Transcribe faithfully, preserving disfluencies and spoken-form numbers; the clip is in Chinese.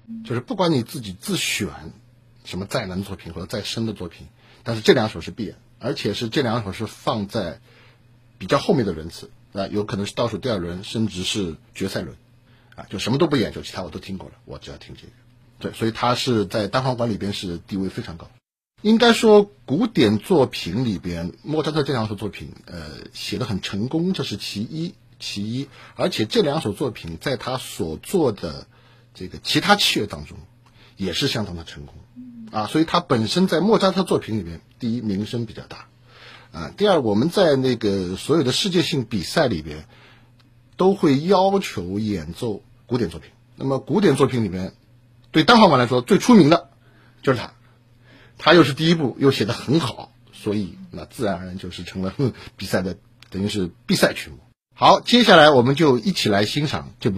就是不管你自己自选什么再难作品或者再深的作品，但是这两首是必演，而且是这两首是放在比较后面的轮次啊，有可能是倒数第二轮，甚至是决赛轮啊，就什么都不演，就其他我都听过了，我只要听这个。对，所以他是在单簧管里边是地位非常高。应该说古典作品里边莫扎特这两首作品呃写得很成功，这是其一其一，而且这两首作品在他所做的这个其他器乐当中也是相当的成功啊，所以他本身在莫扎特作品里边，第一名声比较大啊，第二我们在那个所有的世界性比赛里边都会要求演奏古典作品，那么古典作品里面对单簧管来说最出名的就是他，他又是第一部又写得很好，所以那自然而然就是成了比赛的等于是必赛曲目。好，接下来我们就一起来欣赏这部